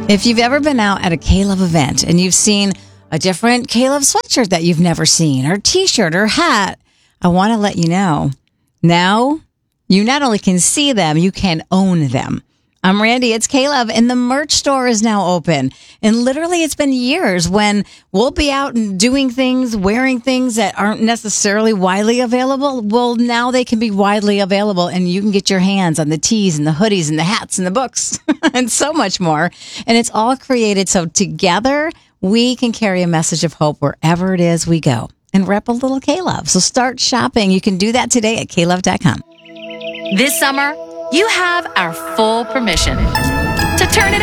If you've ever been out at a K-Love event and you've seen a different K-Love sweatshirt that you've never seen, or t-shirt or hat, I want to let you know, now you not only can see them, you can own them. I'm Randy, it's K-Love, and the merch store is now open. And literally, it's been years when we'll be out and doing things, wearing things that aren't necessarily widely available. Well, now they can be widely available, and you can get your hands on the tees and the hoodies and the hats and the books and so much more. And it's all created so together we can carry a message of hope wherever it is we go and rep a little K-Love. So start shopping. You can do that today at klove.com. This summer, you have our full permission to turn it